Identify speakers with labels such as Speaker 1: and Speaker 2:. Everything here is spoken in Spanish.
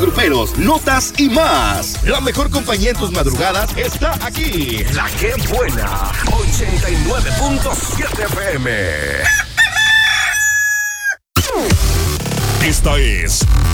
Speaker 1: gruperos, notas y más. La mejor compañía en tus madrugadas está aquí.
Speaker 2: La que buena, 89.7 FM.
Speaker 3: Esta es